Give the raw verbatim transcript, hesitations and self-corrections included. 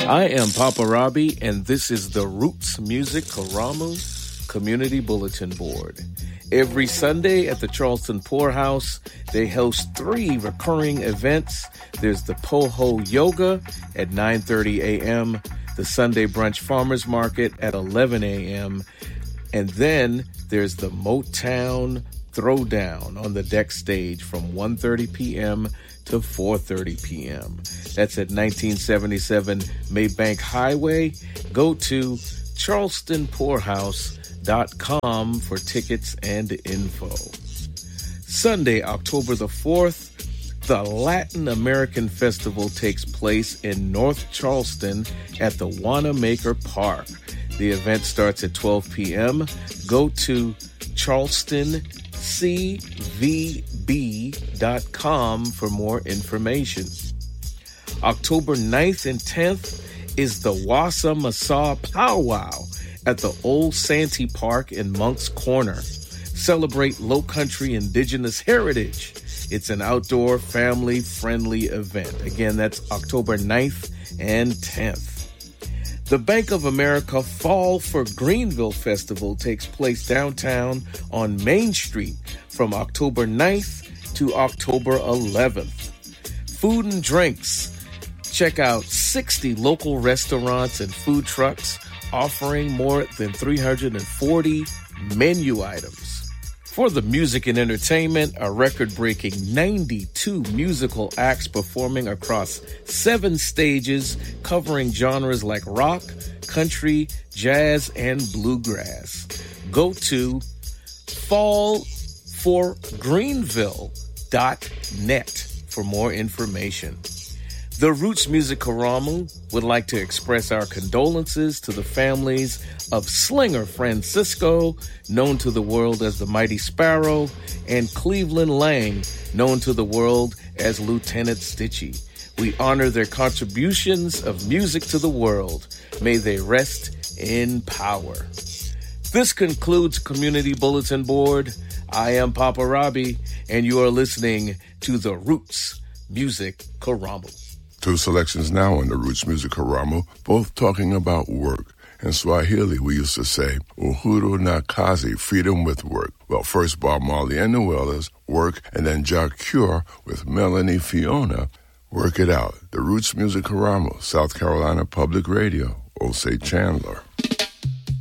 I am Papa Robbie, and this is the Roots Music Karamu Community Bulletin Board. Every Sunday at the Charleston Poorhouse, they host three recurring events. There's the Poho Yoga at nine thirty a.m., the Sunday Brunch Farmers Market at eleven a.m., and then there's the Motown Throwdown on the deck stage from one thirty p.m. to four thirty p.m. That's at nineteen seventy-seven Maybank Highway. Go to charleston poorhouse dot com for tickets and info. Sunday, October the fourth, the Latin American Festival takes place in North Charleston at the Wanamaker Park. The event starts at twelve p.m. Go to charleston c v b dot com for more information. October ninth and tenth is the Wassa Massa Powwow at the Old Santee Park in Moncks Corner. Celebrate Low Country indigenous heritage. It's an outdoor, family-friendly event. Again, that's October ninth and tenth. The Bank of America Fall for Greenville Festival takes place downtown on Main Street from October ninth to October eleventh. Food and drinks. Check out sixty local restaurants and food trucks offering more than three hundred forty menu items. For the music and entertainment, a record-breaking ninety-two musical acts performing across seven stages covering genres like rock, country, jazz, and bluegrass. Go to fall for greenville dot net for more information. The Roots Music Karamu would like to express our condolences to the families of Slinger Francisco, known to the world as the Mighty Sparrow, and Cleveland Lang, known to the world as Lieutenant Stitchie. We honor their contributions of music to the world. May they rest in power. This concludes Community Bulletin Board. I am Papa Robbie, and you are listening to the Roots Music Karamu. Two selections now on the Roots Music Karamu, both talking about work. In Swahili, we used to say, Uhuru na kazi, freedom with work. Well, first Bob Marley and the Wailers, Work, and then Jah Cure with Melanie Fiona, Work It Out. The Roots Music Karamu, South Carolina Public Radio, Osage Chandler.